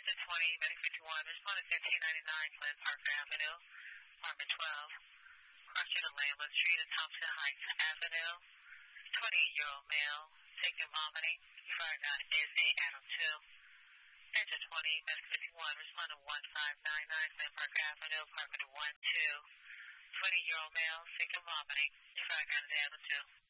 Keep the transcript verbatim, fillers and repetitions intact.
Exit twenty, Medic fifty-one, respond to fifteen ninety-nine Glen Park Avenue, apartment twelve. Cross street of Lamb Street at Thompson Heights Avenue. twenty-eight-year-old male, sick and vomiting. You fired on is A Adam two. Exit twenty, Medic fifty-one, respond to one five nine nine Glen Park Avenue, apartment one two. twenty-year-old male, sick and vomiting. You fired on is Adam two.